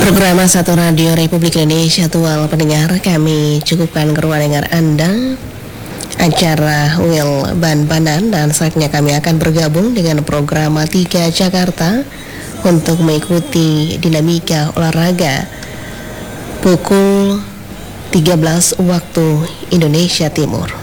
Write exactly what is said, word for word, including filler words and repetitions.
Program Satu Radio Republik Indonesia Tual pendengar, kami cukupkan ke ruang dengar Anda acara Will Ban-Banan, dan saatnya kami akan bergabung dengan program tiga Jakarta untuk mengikuti dinamika olahraga pukul tiga belas waktu Indonesia Timur.